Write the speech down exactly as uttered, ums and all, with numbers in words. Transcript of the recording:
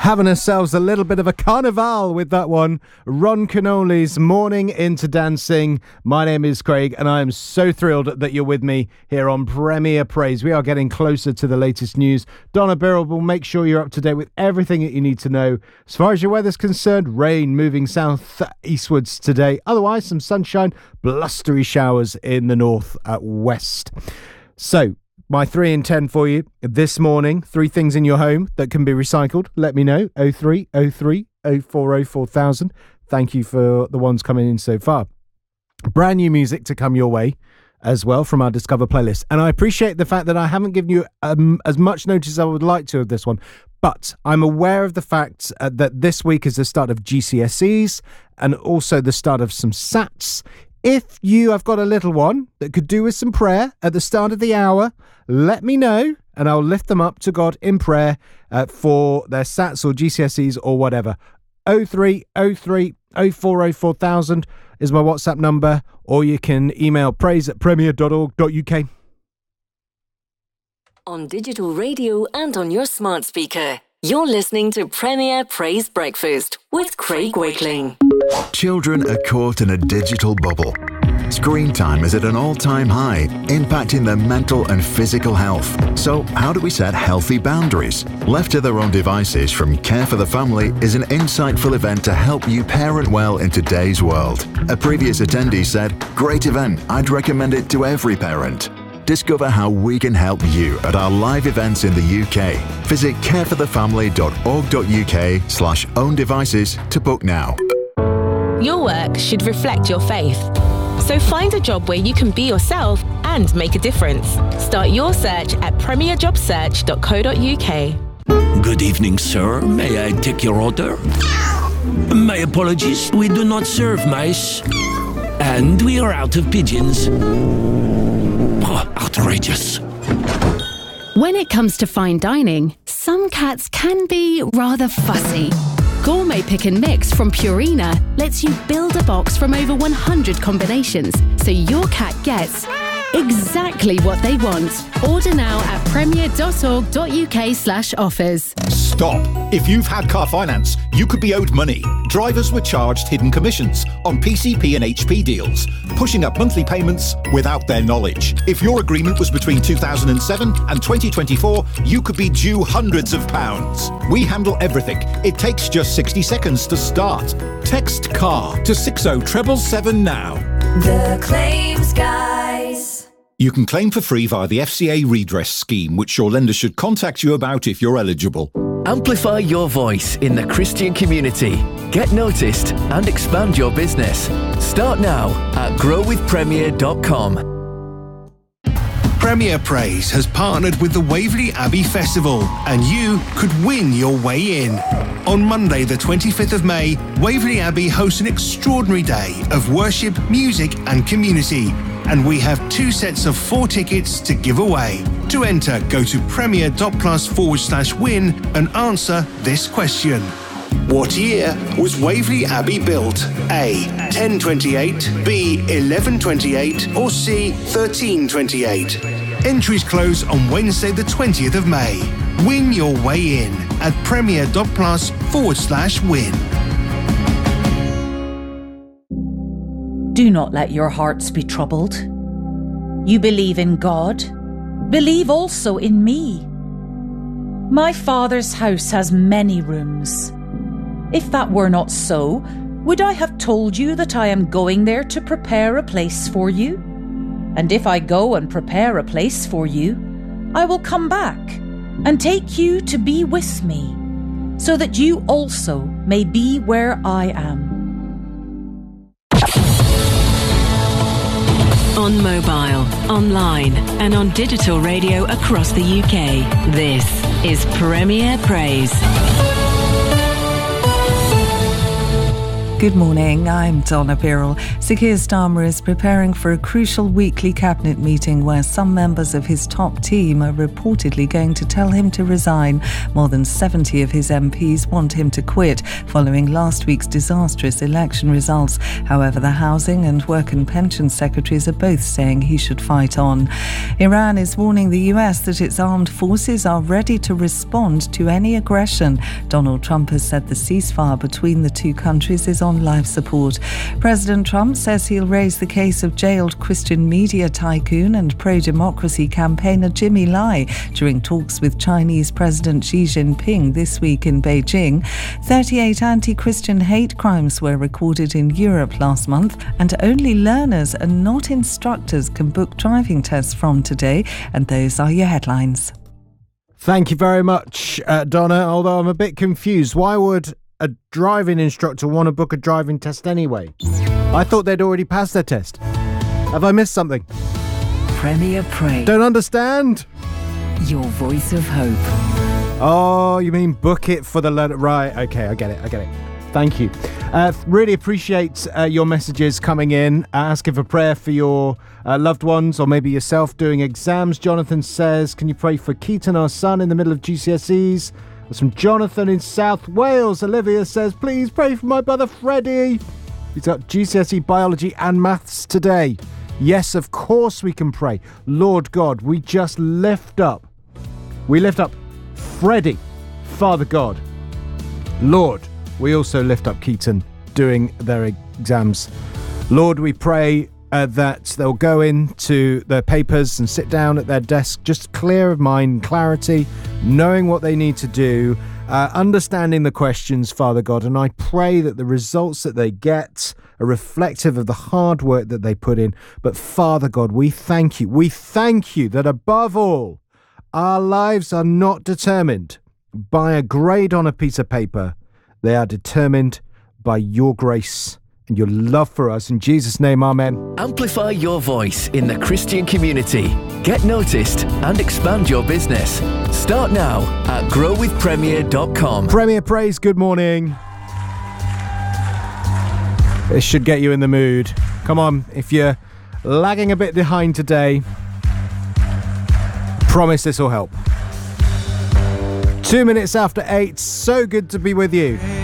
Having ourselves a little bit of a carnival with that one. Ron Canoli's Morning into Dancing. My name is Craig and I am so thrilled that you're with me here on Premier Praise. We are getting closer to the latest news. Donna Birrell will make sure you're up to date with everything that you need to know. As far as your weather's concerned, rain moving south eastwards today. Otherwise, some sunshine, blustery showers in the north at west. So, my three in ten for you this morning. Three things in your home that can be recycled. Let me know. oh three oh three oh four oh four thousand. Thank you for the ones coming in so far. Brand new music to come your way as well from our Discover playlist. And I appreciate the fact that I haven't given you um, as much notice as I would like to of this one. But I'm aware of the fact uh, that this week is the start of G C S Es and also the start of some S A Ts. If you have got a little one that could do with some prayer at the start of the hour, let me know and I'll lift them up to God in prayer uh, for their S A Ts or G C S Es or whatever. oh three oh three oh four oh four thousand is my WhatsApp number, or you can email praise at premier dot org dot uk. On digital radio and on your smart speaker, you're listening to Premier Praise Breakfast with Craig Wakeling. Children are caught in a digital bubble. Screen time is at an all-time high, impacting their mental and physical health. So how do we set healthy boundaries? Left to their own devices from Care for the Family is an insightful event to help you parent well in today's world. A previous attendee said, "Great event, I'd recommend it to every parent." Discover how we can help you at our live events in the U K. Visit careforthefamily dot org dot uk slash own devices to book now. Your work should reflect your faith. So find a job where you can be yourself and make a difference. Start your search at premier job search dot co dot uk. Good evening, sir. May I take your order? My apologies, we do not serve mice. And we are out of pigeons. Oh, outrageous. When it comes to fine dining, some cats can be rather fussy. Gourmet Pick and Mix from Purina lets you build a box from over one hundred combinations, so your cat gets exactly what they want. Order now at premier dot org dot uk slash offers. Stop! If you've had car finance, you could be owed money. Drivers were charged hidden commissions on P C P and H P deals, pushing up monthly payments without their knowledge. If your agreement was between two thousand seven and twenty twenty-four, you could be due hundreds of pounds. We handle everything. It takes just sixty seconds to start. Text CAR to six oh seven seven now. The Claims Guys. You can claim for free via the F C A redress scheme, which your lender should contact you about if you're eligible. Amplify your voice in the Christian community. Get noticed and expand your business. Start now at grow with premier dot com. Premier Praise has partnered with the Waverley Abbey Festival, and you could win your way in. On Monday, the twenty-fifth of May, Waverley Abbey hosts an extraordinary day of worship, music and community. And we have two sets of four tickets to give away. To enter, go to premier dot plus forward slash win and answer this question. What year was Waverley Abbey built? A. ten twenty-eight, B. eleven twenty-eight, or C. thirteen twenty-eight? Entries close on Wednesday the twentieth of May. Win your way in at premier dot plus forward slash win. Do not let your hearts be troubled. You believe in God, believe also in me. My Father's house has many rooms. If that were not so, would I have told you that I am going there to prepare a place for you? And if I go and prepare a place for you, I will come back and take you to be with me, so that you also may be where I am. On mobile, online and on digital radio across the U K, this is Premier Praise. Good morning, I'm Donna Birrell. Sir Keir Starmer is preparing for a crucial weekly cabinet meeting where some members of his top team are reportedly going to tell him to resign. More than seventy of his M Ps want him to quit following last week's disastrous election results. However, the Housing and Work and Pension Secretaries are both saying he should fight on. Iran is warning the U S that its armed forces are ready to respond to any aggression. Donald Trump has said the ceasefire between the two countries is on life support. President Trump says he'll raise the case of jailed Christian media tycoon and pro-democracy campaigner Jimmy Lai during talks with Chinese President Xi Jinping this week in Beijing. thirty-eight anti-Christian hate crimes were recorded in Europe last month, and only learners and not instructors can book driving tests from today. And those are your headlines. Thank you very much, uh, Donna, although I'm a bit confused. Why would a driving instructor want to book a driving test anyway? I thought they'd already passed their test. Have I missed something? Premier Praise. Don't understand. Your voice of hope. Oh, you mean book it for the letter? Right, okay, I get it, I get it. Thank you. Uh, really appreciate uh, your messages coming in, uh, asking for prayer for your uh, loved ones or maybe yourself doing exams. Jonathan says, can you pray for Keaton, our son, in the middle of G C S Es? That's from Jonathan in South Wales. Olivia says, please pray for my brother Freddie. He's got G C S E biology and maths today. Yes, of course we can pray. Lord God, we just lift up. We lift up Freddie, Father God. Lord, we also lift up Keaton doing their exams. Lord, we pray uh, that they'll go into their papers and sit down at their desk just clear of mind, clarity, knowing what they need to do, uh, understanding the questions, Father God. And I pray that the results that they get are reflective of the hard work that they put in. But Father God, we thank you. We thank you that above all, our lives are not determined by a grade on a piece of paper. They are determined by your grace and your love for us. In Jesus' name, amen. Amplify your voice in the Christian community. Get noticed and expand your business. Start now at grow with premier dot com. Premier Praise, good morning. This should get you in the mood. Come on, if you're lagging a bit behind today, promise this will help. Two minutes after eight, so good to be with you.